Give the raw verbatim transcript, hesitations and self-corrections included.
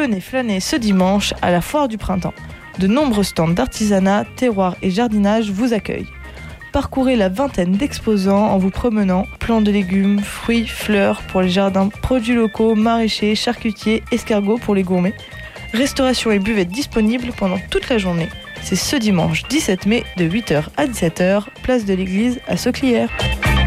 Venez flâner ce dimanche à la foire du printemps. De nombreux stands d'artisanat, terroir et jardinage vous accueillent. Parcourez la vingtaine d'exposants en vous promenant. Plants de légumes, fruits, fleurs pour les jardins, produits locaux, maraîchers, charcutiers, escargots pour les gourmets. Restauration et buvette disponibles pendant toute la journée. C'est ce dimanche dix-sept mai de huit heures à dix-sept heures, place de l'église à Sauclières.